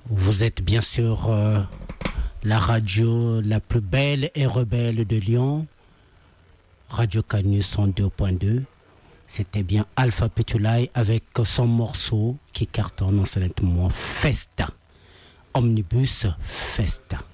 Vous êtes bien sûr la radio la plus belle et rebelle de Lyon, Radio Canu 102.2. C'était bien Alpha Petulai avec son morceau qui cartonne en ce moment, Festa. Omnibus Festa.